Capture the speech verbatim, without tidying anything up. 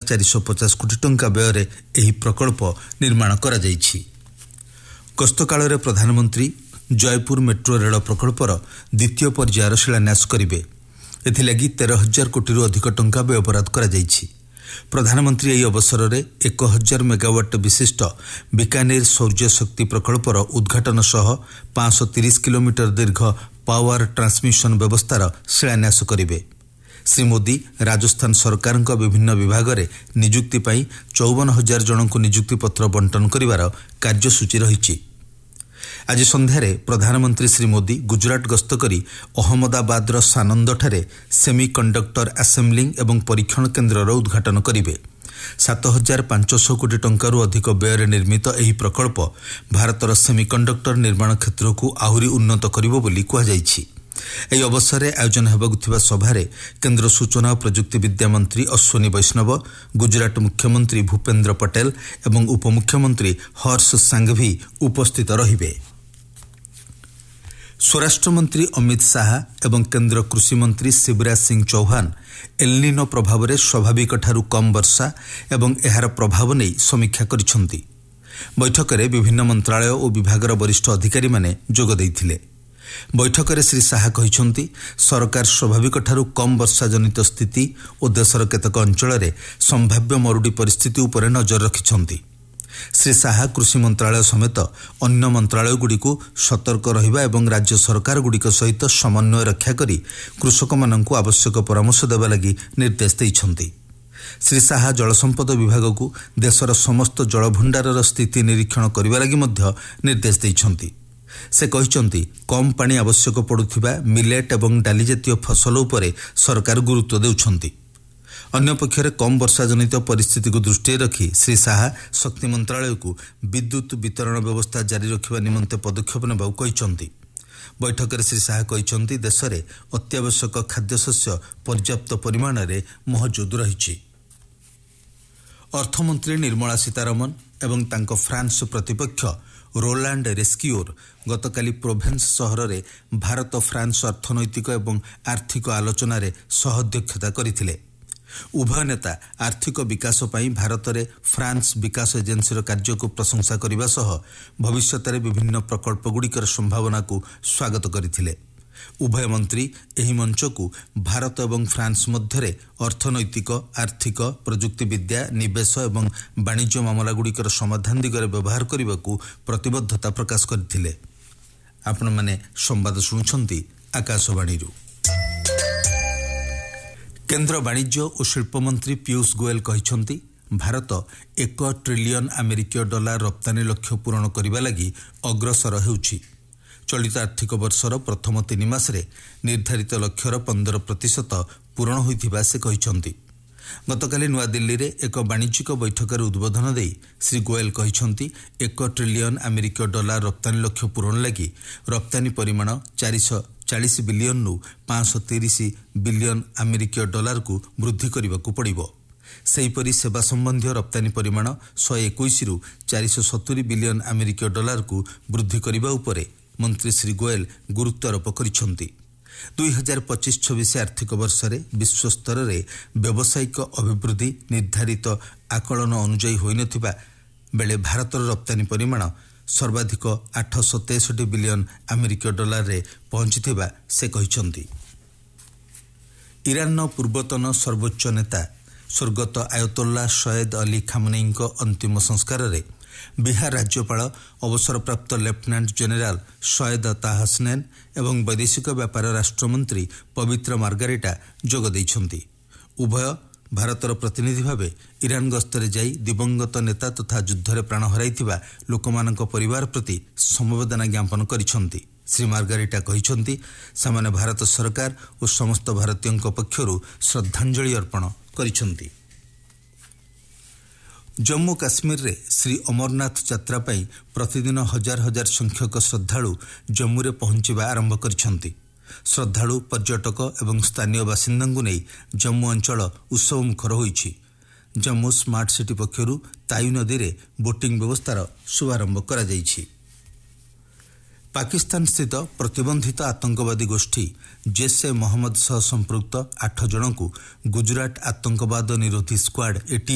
ଚାରିଶ ପଚାଶ କୋଟି ଟଙ୍କା ବ୍ୟୟରେ ଏହି ପ୍ରକଳ୍ପ ନିର୍ମାଣ କରାଯାଇଛି। ଗସ୍ତକାଳରେ ପ୍ରଧାନମନ୍ତ୍ରୀ ଜୟପୁର ମେଟ୍ରୋ ରେଳ ପ୍ରକଳ୍ପର ଦ୍ୱିତୀୟ ପର୍ଯ୍ୟାୟର ଶିଳାନ୍ୟାସ କରିବେ। ଏଥିଲାଗି ତେର ହଜାର କୋଟିରୁ ଅଧିକ ଟଙ୍କା ବ୍ୟୟବରାଦ କରାଯାଇଛି। ପ୍ରଧାନମନ୍ତ୍ରୀ ଏହି ଅବସରରେ ଏକ ହଜାର ମେଗାୱାଟ ବିଶିଷ୍ଟ ବିକାନେର ସୌର୍ଯ୍ୟ ଶକ୍ତି ପ୍ରକଳ୍ପର ଉଦ୍ଘାଟନ ସହ ପାଞ୍ଚଶହ ତିରିଶ କିଲୋମିଟର ଦୀର୍ଘ ପାୱାର ଟ୍ରାନ୍ସମିଶନ ବ୍ୟବସ୍ଥାର ଶିଳାନ୍ୟାସ କରିବେ। ଶ୍ରୀ ମୋଦି ରାଜସ୍ଥାନ ସରକାରଙ୍କ ବିଭିନ୍ନ ବିଭାଗରେ ନିଯୁକ୍ତି ପାଇଁ ଚଉବନ ହଜାର ଜଣଙ୍କୁ ନିଯୁକ୍ତିପତ୍ର ବଣ୍ଟନ କରିବାର କାର୍ଯ୍ୟସୂଚୀ ରହିଛି। ଆଜି ସନ୍ଧ୍ୟାରେ ପ୍ରଧାନମନ୍ତ୍ରୀ ଶ୍ରୀ ମୋଦି ଗୁଜରାଟ ଗସ୍ତ କରି ଅହମ୍ମଦାବାଦର ସାନନ୍ଦଠାରେ ସେମି କଣ୍ଡକ୍ଟର ଆସେମ୍ବଲିଂ ଏବଂ ପରୀକ୍ଷଣ କେନ୍ଦ୍ରର ଉଦ୍ଘାଟନ କରିବେ। ସାତ ହଜାର ପାଞ୍ଚଶହ କୋଟି ଟଙ୍କାରୁ ଅଧିକ ବ୍ୟୟରେ ନିର୍ମିତ ଏହି ପ୍ରକଳ୍ପ ଭାରତର ସେମିକଣ୍ଡକ୍ଟର ନିର୍ମାଣ କ୍ଷେତ୍ରକୁ ଆହୁରି ଉନ୍ନତ କରିବ ବୋଲି କୁହାଯାଇଛି। ଏହି ଅବସରରେ ଆୟୋଜନ ହେବାକୁ ଥିବା ସଭାରେ କେନ୍ଦ୍ର ସୂଚନା ଓ ପ୍ରଯୁକ୍ତି ବିଦ୍ୟା ମନ୍ତ୍ରୀ ଅଶ୍ୱିନୀ ବୈଷ୍ଣବ, ଗୁଜରାଟ ମୁଖ୍ୟମନ୍ତ୍ରୀ ଭୂପେନ୍ଦ୍ର ପଟେଲ ଏବଂ ଉପମୁଖ୍ୟମନ୍ତ୍ରୀ ହର୍ଷ ସାଂଘଭି ଉପସ୍ଥିତ ରହିବେ। ସ୍ୱରାଷ୍ଟ୍ରମନ୍ତ୍ରୀ ଅମିତ ଶାହା ଏବଂ କେନ୍ଦ୍ର କୃଷିମନ୍ତ୍ରୀ ଶିବରାଜ ସିଂ ଚୌହାନ ଏଲ୍‌ନିନୋ ପ୍ରଭାବରେ ସ୍ୱାଭାବିକଠାରୁ କମ୍ ବର୍ଷା ଏବଂ ଏହାର ପ୍ରଭାବ ନେଇ ସମୀକ୍ଷା କରିଛନ୍ତି। ବୈଠକରେ ବିଭିନ୍ନ ମନ୍ତ୍ରଣାଳୟ ଓ ବିଭାଗର ବରିଷ୍ଠ ଅଧିକାରୀମାନେ ଯୋଗ ଦେଇଥିଲେ। ବୈଠକରେ ଶ୍ରୀ ଶାହା କହିଛନ୍ତି, ସରକାର ସ୍ୱାଭାବିକଠାରୁ କମ୍ ବର୍ଷାଜନିତ ସ୍ଥିତି ଓ ଦେଶର କେତେକ ଅଞ୍ଚଳରେ ସମ୍ଭାବ୍ୟ ମରୁଡ଼ି ପରିସ୍ଥିତି ଉପରେ ନଜର ରଖିଛନ୍ତି। ଶ୍ରୀ ଶାହା କୃଷି ମନ୍ତ୍ରଣାଳୟ ସମେତ ଅନ୍ୟ ମନ୍ତ୍ରଣାଳୟଗୁଡ଼ିକୁ ସତର୍କ ରହିବା ଏବଂ ରାଜ୍ୟ ସରକାରଗୁଡ଼ିକ ସହିତ ସମନ୍ୱୟ ରକ୍ଷା କରି କୃଷକମାନଙ୍କୁ ଆବଶ୍ୟକ ପରାମର୍ଶ ଦେବା ଲାଗି ନିର୍ଦ୍ଦେଶ ଦେଇଛନ୍ତି। ଶ୍ରୀ ଶାହା ଜଳସମ୍ପଦ ବିଭାଗକୁ ଦେଶର ସମସ୍ତ ଜଳଭଣ୍ଡାରର ସ୍ଥିତି ନିରୀକ୍ଷଣ କରିବା ଲାଗି ମଧ୍ୟ ନିର୍ଦ୍ଦେଶ ଦେଇଛନ୍ତି। ସେ କହିଛନ୍ତି, କମ୍ ପାଣି ଆବଶ୍ୟକ ପଡ଼ୁଥିବା ମିଲେଟ୍ ଏବଂ ଡାଲି ଜାତୀୟ ଫସଲ ଉପରେ ସରକାର ଗୁରୁତ୍ୱ ଦେଉଛନ୍ତି। ଅନ୍ୟପକ୍ଷରେ କମ୍ ବର୍ଷାଜନିତ ପରିସ୍ଥିତିକୁ ଦୃଷ୍ଟିରେ ରଖି ଶ୍ରୀ ଶାହା ଶକ୍ତି ମନ୍ତ୍ରଣାଳୟକୁ ବିଦ୍ୟୁତ୍ ବିତରଣ ବ୍ୟବସ୍ଥା ଜାରି ରଖିବା ନିମନ୍ତେ ପଦକ୍ଷେପ ନେବାକୁ କହିଛନ୍ତି। ବୈଠକରେ ଶ୍ରୀ ଶାହା କହିଛନ୍ତି, ଦେଶରେ ଅତ୍ୟାବଶ୍ୟକ ଖାଦ୍ୟଶସ୍ୟ ପର୍ଯ୍ୟାପ୍ତ ପରିମାଣରେ ମହଜୁଦ ରହିଛି। ଅର୍ଥମନ୍ତ୍ରୀ ନିର୍ମଳା ସୀତାରମଣ ଏବଂ ତାଙ୍କ ଫ୍ରାନ୍ସ ପ୍ରତିପକ୍ଷ ରୋଲାଣ୍ଡ ରେସ୍କିଓର ଗତକାଲି ପ୍ରୋଭେନ୍ସ ସହରରେ ଭାରତ ଫ୍ରାନ୍ସ ଅର୍ଥନୈତିକ ଏବଂ ଆର୍ଥିକ ଆଲୋଚନାରେ ସହ ଅଧ୍ୟକ୍ଷତା କରିଥିଲେ। ଉଭୟ ନେତା ଆର୍ଥିକ ବିକାଶ ପାଇଁ ଭାରତରେ ଫ୍ରାନ୍ସ ବିକାଶ ଏଜେନ୍ସିର କାର୍ଯ୍ୟକୁ ପ୍ରଶଂସା କରିବା ସହ ଭବିଷ୍ୟତରେ ବିଭିନ୍ନ ପ୍ରକଳ୍ପଗୁଡ଼ିକର ସମ୍ଭାବନାକୁ ସ୍ୱାଗତ କରିଥିଲେ। ଉଭୟ ମନ୍ତ୍ରୀ ଏହି ମଞ୍ଚକୁ ଭାରତ ଏବଂ ଫ୍ରାନ୍ସ ମଧ୍ୟରେ ଅର୍ଥନୈତିକ, ଆର୍ଥିକ, ପ୍ରଯୁକ୍ତିବିଦ୍ୟା, ନିବେଶ ଏବଂ ବାଣିଜ୍ୟ ମାମଲାଗୁଡ଼ିକର ସମାଧାନ ଦିଗରେ ବ୍ୟବହାର କରିବାକୁ ପ୍ରତିବଦ୍ଧତା ପ୍ରକାଶ କରିଥିଲେ। ଆପଣମାନେ ସମ୍ବାଦ ଶୁଣୁଛନ୍ତି ଆକାଶବାଣୀରୁ। କେନ୍ଦ୍ର ବାଣିଜ୍ୟ ଓ ଶିଳ୍ପ ମନ୍ତ୍ରୀ ପୀୟୂଷ ଗୋୟଲ କହିଛନ୍ତି, ଭାରତ ଏକ ଟ୍ରିଲିୟନ ଆମେରିକୀୟ ଡଲାର ରପ୍ତାନୀ ଲକ୍ଷ୍ୟ ପୂରଣ କରିବା ଲାଗି ଅଗ୍ରସର ହେଉଛି। ଚଳିତ ଆର୍ଥିକ ବର୍ଷର ପ୍ରଥମ ତିନି ମାସରେ ନିର୍ଦ୍ଧାରିତ ଲକ୍ଷ୍ୟର ପନ୍ଦର ପ୍ରତିଶତ ପୂରଣ ହୋଇଥିବା ସେ କହିଛନ୍ତି। ଗତକାଲି ନୂଆଦିଲ୍ଲୀରେ ଏକ ବାଣିଜ୍ୟିକ ବୈଠକରେ ଉଦ୍ବୋଧନ ଦେଇ ଶ୍ରୀ ଗୋୟଲ କହିଛନ୍ତି, ଏକ ଟ୍ରିଲିୟନ ଆମେରିକୀୟ ଡଲାର ରପ୍ତାନୀ ଲକ୍ଷ୍ୟ ପୂରଣ ଲାଗି ରପ୍ତାନୀ ପରିମାଣ ଚାରିଶହ ଚାଳିଶ ବିଲିୟନରୁ ପାଞ୍ଚଶହ ତିରିଶ ବିଲିୟନ ଆମେରିକୀୟ ଡଲାରକୁ ବୃଦ୍ଧି କରିବାକୁ ପଡ଼ିବ। ସେହିପରି ସେବା ସମ୍ବନ୍ଧୀୟ ରପ୍ତାନୀ ପରିମାଣ ଶହେ ଏକୋଇଶରୁ ଚାରିଶହ ସତୁରି ବିଲିୟନ ଆମେରିକୀୟ ଡଲାରକୁ ବୃଦ୍ଧି କରିବା ଉପରେ ମନ୍ତ୍ରୀ ଶ୍ରୀ ଗୋୟଲ ଗୁରୁତ୍ୱାରୋପ କରିଛନ୍ତି। ଦୁଇ ହଜାର ପଚିଶ ଛବିଶ ଆର୍ଥିକ ବର୍ଷରେ ବିଶ୍ୱସ୍ତରରେ ବ୍ୟବସାୟିକ ଅଭିବୃଦ୍ଧି ନିର୍ଦ୍ଧାରିତ ଆକଳନ ଅନୁଯାୟୀ ହୋଇନଥିବା ବେଳେ ଭାରତର ରପ୍ତାନୀ ପରିମାଣ ସର୍ବାଧିକ ଆଠଶହ ତେଷଠି ବିଲିୟନ ଆମେରିକୀୟ ଡଲାରରେ ପହଞ୍ଚିଥିବା ସେ କହିଛନ୍ତି। ଇରାନର ପୂର୍ବତନ ସର୍ବୋଚ୍ଚ ନେତା ସ୍ୱର୍ଗତ ଆୟତୋଲ୍ଲା ସୟେଦ ଅଲି ଖାମନେଇଙ୍କ ଅନ୍ତିମ ସଂସ୍କାରରେ ବିହାର ରାଜ୍ୟପାଳ ଅବସରପ୍ରାପ୍ତ ଲେଫ୍ଟନାଣ୍ଟ ଜେନେରାଲ ସୟେଦ ତାହା ହସନେନ ଏବଂ ବୈଦେଶିକ ବ୍ୟାପାର ରାଷ୍ଟ୍ରମନ୍ତ୍ରୀ ପବିତ୍ର ମାର୍ଗାରିଟା ଯୋଗ ଦେଇଛନ୍ତି। ଉଭୟ ଭାରତର ପ୍ରତିନିଧି ଭାବେ ଇରାନ ଗସ୍ତରେ ଯାଇ ଦିବଙ୍ଗତ ନେତା ତଥା ଯୁଦ୍ଧରେ ପ୍ରାଣ ହରାଇଥିବା ଲୋକମାନଙ୍କ ପରିବାର ପ୍ରତି ସମବେଦନା ଜ୍ଞାପନ କରିଛନ୍ତି। ଶ୍ରୀ ମାର୍ଗାରିଟା କହିଛନ୍ତି, ସେମାନେ ଭାରତ ସରକାର ଓ ସମସ୍ତ ଭାରତୀୟଙ୍କ ପକ୍ଷରୁ ଶ୍ରଦ୍ଧାଞ୍ଜଳି ଅର୍ପଣ କରିଛନ୍ତି। ଜମ୍ମୁ କାଶ୍ମୀରରେ ଶ୍ରୀ ଅମରନାଥ ଯାତ୍ରା ପାଇଁ ପ୍ରତିଦିନ ହଜାର ହଜାର ସଂଖ୍ୟକ ଶ୍ରଦ୍ଧାଳୁ ଜମ୍ମୁରେ ପହଞ୍ଚିବା ଆରମ୍ଭ କରିଛନ୍ତି। ଶ୍ରଦ୍ଧାଳୁ, ପର୍ଯ୍ୟଟକ ଏବଂ ସ୍ଥାନୀୟ ବାସିନ୍ଦାଙ୍କୁ ନେଇ ଜମ୍ମୁ ଅଞ୍ଚଳ ଉତ୍ସବମୁଖର ହୋଇଛି। ଜମ୍ମୁ ସ୍ମାର୍ଟ ସିଟି ପକ୍ଷରୁ ତାୟୁ ନଦୀରେ ବୋଟିଂ ବ୍ୟବସ୍ଥାର ଶୁଭାରମ୍ଭ କରାଯାଇଛି। ପାକିସ୍ତାନ ସ୍ଥିତ ପ୍ରତିବନ୍ଧିତ ଆତଙ୍କବାଦୀ ଗୋଷ୍ଠୀ ଜୈସେ ମହମ୍ମଦ ସହ ସମ୍ପୃକ୍ତ ଆଠ ଜଣଙ୍କୁ ଗୁଜରାଟ ଆତଙ୍କବାଦ ନିରୋଧୀ ସ୍କ୍ୱାଡ୍ ଏଟି